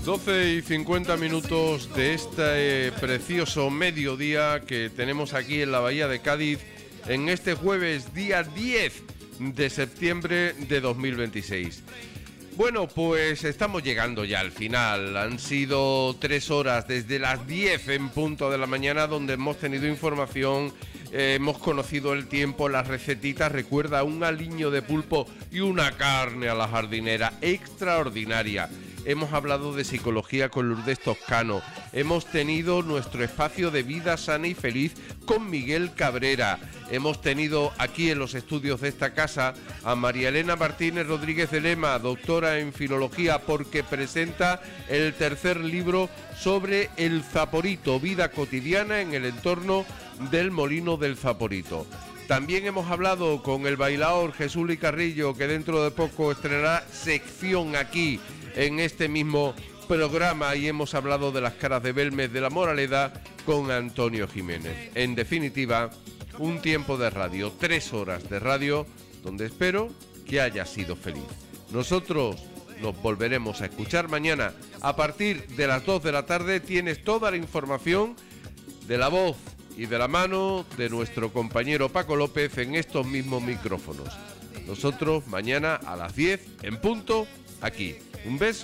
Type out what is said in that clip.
12:50 de este precioso mediodía que tenemos aquí en la Bahía de Cádiz en este jueves, día 10 de septiembre de 2026. Bueno, pues estamos llegando ya al final. Han sido 3 horas desde las 10 en punto de la mañana donde hemos tenido información, hemos conocido el tiempo, las recetitas. Recuerda, un aliño de pulpo y una carne a la jardinera extraordinaria. Hemos hablado de psicología con Lourdes Toscano. Hemos tenido nuestro espacio de vida sana y feliz con Miguel Cabrera. Hemos tenido aquí en los estudios de esta casa a María Elena Martínez Rodríguez de Lema, doctora en filología, porque presenta el tercer libro sobre el Zaporito, vida cotidiana en el entorno del Molino del Zaporito. También hemos hablado con el bailaor Jesús Luis Carrillo, que dentro de poco estrenará sección aquí en este mismo programa, y hemos hablado de las caras de Belmez de la Moraleda con Antonio Jiménez. En definitiva, un tiempo de radio, 3 horas de radio, donde espero que hayas sido feliz. Nosotros nos volveremos a escuchar mañana a partir de las 2 de la tarde. Tienes toda la información de la voz y de la mano de nuestro compañero Paco López en estos mismos micrófonos. Nosotros mañana a las 10 en punto, aquí. Un beso.